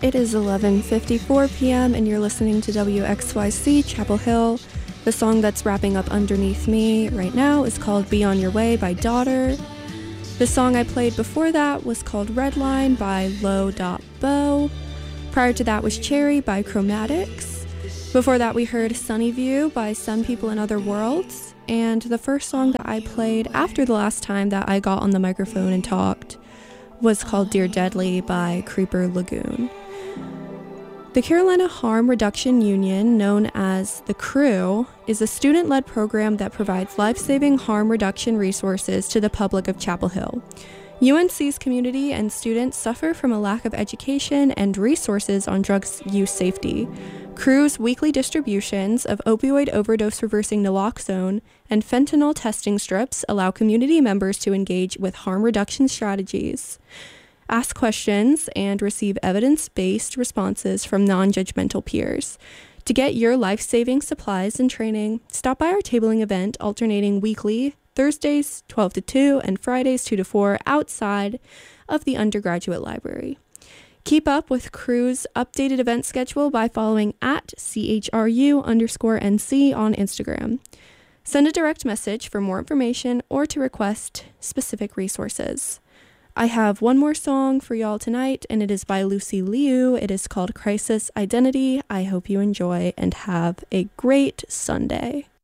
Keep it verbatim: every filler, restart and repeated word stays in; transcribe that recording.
It is eleven fifty-four p.m. and you're listening to W X Y C Chapel Hill. The song that's wrapping up underneath me right now is called Be On Your Way by Daughter. The song I played before that was called Redline by Low.Bo. Prior to that was Cherry by Chromatics. Before that we heard Sunny View by Some People in Other Worlds. And the first song that I played after the last time that I got on the microphone and talked was called Dear Deadly by Creeper Lagoon. The Carolina Harm Reduction Union, known as the CREW, is a student-led program that provides life-saving harm reduction resources to the public of Chapel Hill. U N C's community and students suffer from a lack of education and resources on drug use safety. CREW's weekly distributions of opioid overdose reversing naloxone and fentanyl testing strips allow community members to engage with harm reduction strategies, ask questions, and receive evidence-based responses from non-judgmental peers. To get your life-saving supplies and training, stop by our tabling event alternating weekly, Thursdays twelve to two and Fridays two to four outside of the undergraduate library. Keep up with CREW's updated event schedule by following at CHRU underscore NC on Instagram. Send a direct message for more information or to request specific resources. I have one more song for y'all tonight, and it is by Lucy Liu. It is called Crisis Identity. I hope you enjoy and have a great Sunday.